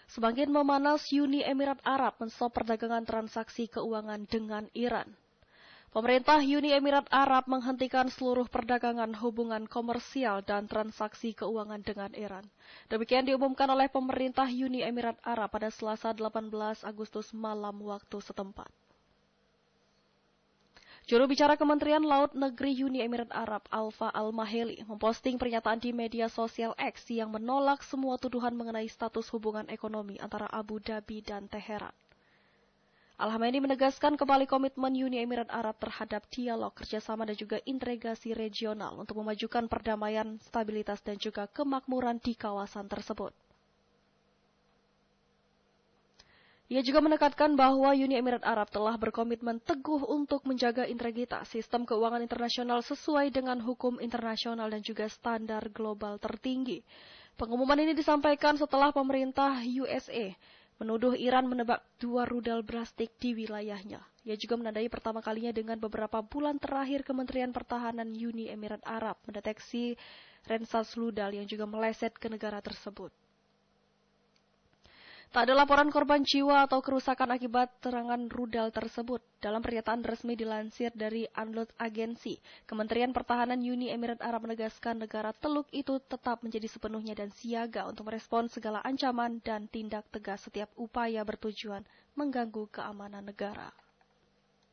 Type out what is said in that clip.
Semakin memanas, Uni Emirat Arab menstop perdagangan transaksi keuangan dengan Iran. Pemerintah Uni Emirat Arab menghentikan seluruh perdagangan hubungan komersial dan transaksi keuangan dengan Iran. Demikian diumumkan oleh pemerintah Uni Emirat Arab pada Selasa 18 Agustus malam waktu setempat. Juru bicara Kementerian Laut Negeri Uni Emirat Arab, Alfa Al-Maheli, memposting pernyataan di media sosial X yang menolak semua tuduhan mengenai status hubungan ekonomi antara Abu Dhabi dan Teheran. Al-Maheli menegaskan kembali komitmen Uni Emirat Arab terhadap dialog, kerjasama dan juga integrasi regional untuk memajukan perdamaian, stabilitas dan juga kemakmuran di kawasan tersebut. Ia juga menekankan bahwa Uni Emirat Arab telah berkomitmen teguh untuk menjaga integritas sistem keuangan internasional sesuai dengan hukum internasional dan juga standar global tertinggi. Pengumuman ini disampaikan setelah pemerintah USA menuduh Iran menebak 2 rudal balistik di wilayahnya. Ia juga menandai pertama kalinya dengan beberapa bulan terakhir Kementerian Pertahanan Uni Emirat Arab mendeteksi rensas rudal yang juga meleset ke negara tersebut. Tak ada laporan korban jiwa atau kerusakan akibat serangan rudal tersebut. Dalam pernyataan resmi dilansir dari Anadolu Agency, Kementerian Pertahanan Uni Emirat Arab menegaskan negara Teluk itu tetap menjadi sepenuhnya dan siaga untuk merespons segala ancaman dan tindak tegas setiap upaya bertujuan mengganggu keamanan negara.